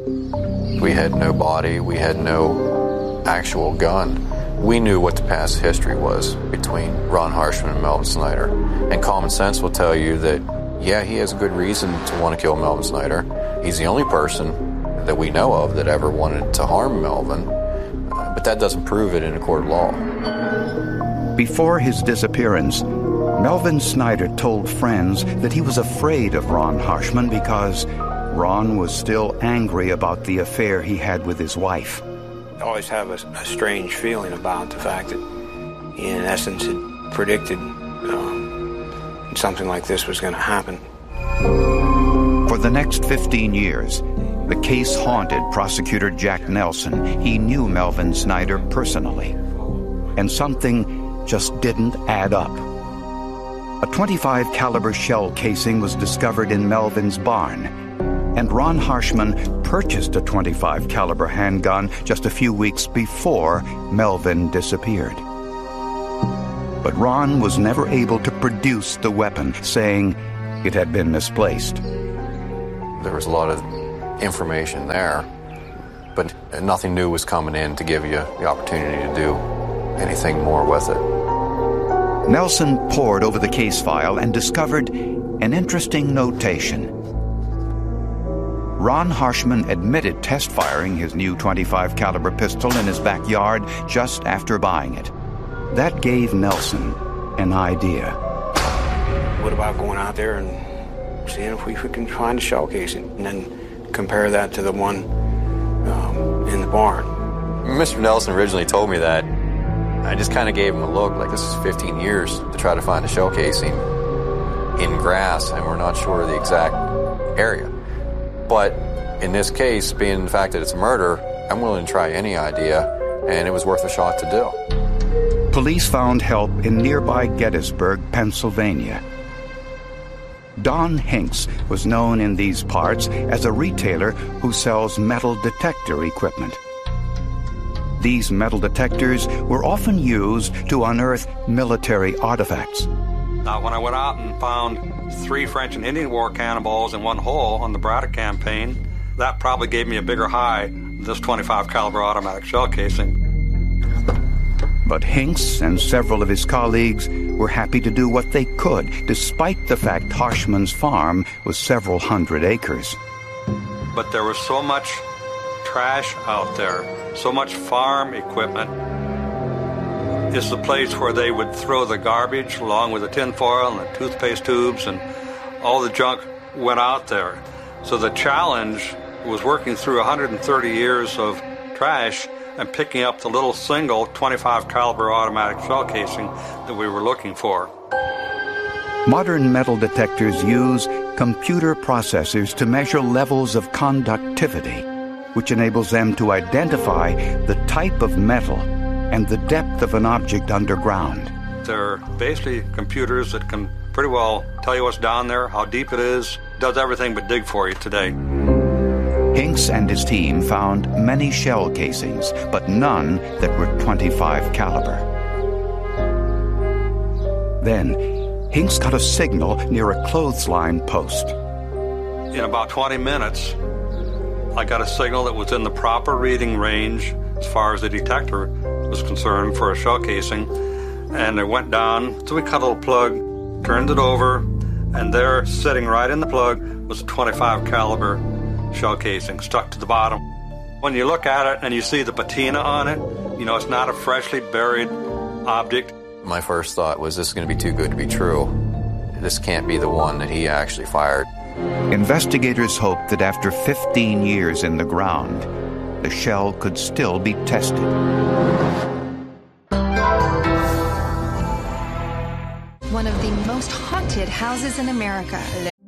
We had no body, we had no actual gun. We knew what the past history was between Ron Harshman and Melvin Snyder. And common sense will tell you that, yeah, he has a good reason to want to kill Melvin Snyder. He's the only person that we know of that ever wanted to harm Melvin. But that doesn't prove it in a court of law. Before his disappearance, Melvin Snyder told friends that he was afraid of Ron Harshman because Ron was still angry about the affair he had with his wife. I always have a strange feeling about the fact that he, in essence, had predicted something like this was going to happen. For the next 15 years, the case haunted prosecutor Jack Nelson. He knew Melvin Snyder personally, and something just didn't add up. A .25 caliber shell casing was discovered in Melvin's barn, and Ron Harshman purchased a .25 caliber handgun just a few weeks before Melvin disappeared. But Ron was never able to produce the weapon, saying it had been misplaced. There was a lot of information there, but nothing new was coming in to give you the opportunity to do anything more with it. Nelson pored over the case file and discovered an interesting notation. Ron Harshman admitted test firing his new .25 caliber pistol in his backyard just after buying it. That gave Nelson an idea. What about going out there and seeing if we can find a shell casing and then compare that to the one in the barn? Mr. Nelson originally told me that. I just kind of gave him a look, like this is 15 years to try to find a shell casing in grass, and we're not sure of the exact area. But in this case, being the fact that it's a murder, I'm willing to try any idea, and it was worth a shot to do. Police found help in nearby Gettysburg, Pennsylvania. Don Hinks was known in these parts as a retailer who sells metal detector equipment. These metal detectors were often used to unearth military artifacts. Now, when I went out and found 3 French and Indian War cannonballs in one hole on the Braddock campaign, that probably gave me a bigger high than this .25 caliber automatic shell casing. But Hinks and several of his colleagues were happy to do what they could, despite the fact Harshman's farm was several hundred acres. But there was so much trash out there, so much farm equipment. It's the place where they would throw the garbage along with the tinfoil and the toothpaste tubes, and all the junk went out there. So the challenge was working through 130 years of trash and picking up the little single .25 caliber automatic shell casing that we were looking for. Modern metal detectors use computer processors to measure levels of conductivity, which enables them to identify the type of metal and the depth of an object underground. They're basically computers that can pretty well tell you what's down there, how deep it is, does everything but dig for you today. Hinks and his team found many shell casings, but none that were .25 caliber. Then, Hinks got a signal near a clothesline post. In about 20 minutes, I got a signal that was in the proper reading range as far as the detector was concerned for a shell casing, and it went down, so we cut a little plug, turned it over, and there, sitting right in the plug, was a .25 caliber shell casing stuck to the bottom. When you look at it and you see the patina on it, you know it's not a freshly buried object. My first thought was, this is going to be too good to be true. This can't be the one that he actually fired. Investigators hoped that after 15 years in the ground, the shell could still be tested. One of the most haunted houses in America.